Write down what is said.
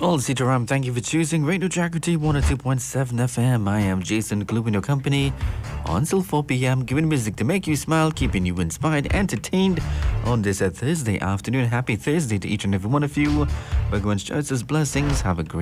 Well, Sitaram, thank you for choosing Radio Jagriti 102.7 FM. I am Jason Klub in your company until 4 p.m. Giving music to make you smile, keeping you inspired, entertained on this Thursday afternoon. Happy Thursday to each and every one of you. Bhagwan shouts his blessings. Have a great